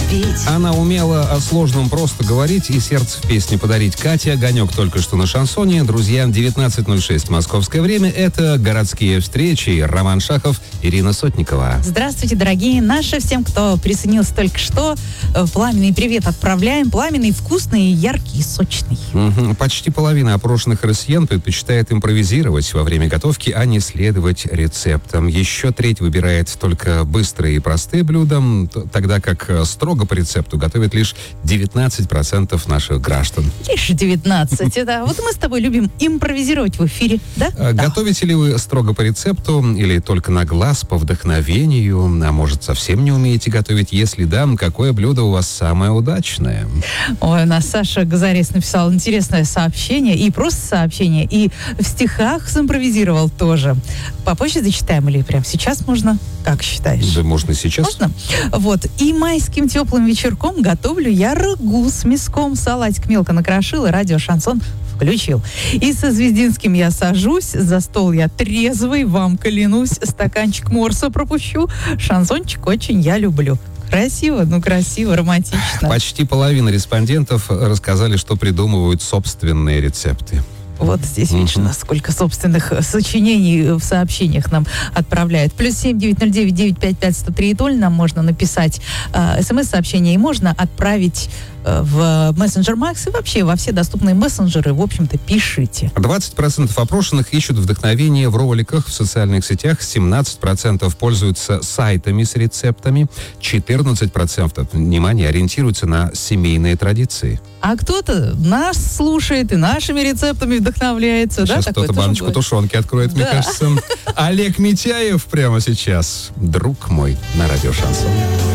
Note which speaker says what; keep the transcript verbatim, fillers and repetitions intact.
Speaker 1: пить.
Speaker 2: Она умела о сложном просто говорить и сердце в песне подарить. Катя Огонек только что на шансоне. Друзья, девятнадцать ноль шесть московское время. Это «Городские встречи». Роман Шахов, Ирина Сотникова.
Speaker 3: Здравствуйте, дорогие наши. Всем, кто присоединился только что, пламенный привет отправляем. Пламенный, вкусный, яркий, сочный.
Speaker 2: Угу. Почти половина опрошенных россиян предпочитает импровизировать во время готовки, а не следовать рецептам. Еще треть выбирает только быстрые и простые блюда, тогда как строго по рецепту готовят лишь девятнадцать процентов наших граждан.
Speaker 3: Лишь девятнадцать. Это вот мы с тобой любим импровизировать в эфире, да?
Speaker 2: Готовите ли вы строго по рецепту или только на глаз, по вдохновению? А может, совсем не умеете готовить? Если да, какое блюдо у вас самое удачное?
Speaker 3: Ой, у нас Саша Газарес написал интересное сообщение, и просто сообщение, и в стихах симпровизировал тоже. Попозже зачитаем или прямо сейчас можно? Как считаешь?
Speaker 2: Да, можно сейчас.
Speaker 3: Можно? Вот. И майским теплым вечерком готовлю я рагу с мяском. Салатик мелко накрошил и радио «Шансон» включил. И со Звездинским я сажусь, за стол я трезвый, вам клянусь, стаканчик морса пропущу. Шансончик очень я люблю. Красиво, ну красиво, романтично.
Speaker 2: Почти половина респондентов рассказали, что придумывают собственные рецепты.
Speaker 3: Вот здесь видишь, у нас сколько собственных сочинений в сообщениях нам отправляют. Плюс семь девять ноль девять девять пять пять сто три ноль нам можно написать э, смс-сообщение, и можно отправить э, в мессенджер Макс и вообще во все доступные мессенджеры. В общем-то, пишите.
Speaker 2: двадцать процентов опрошенных ищут вдохновение в роликах в социальных сетях, семнадцать процентов пользуются сайтами с рецептами, четырнадцать процентов, внимание, ориентируются на семейные традиции.
Speaker 3: А кто-то нас слушает и нашими рецептами вдохновляется.
Speaker 2: Сейчас
Speaker 3: да,
Speaker 2: кто-то баночку будет. Тушенки откроет, да. Мне кажется. Олег Митяев прямо сейчас. Друг мой на радио «Шансон».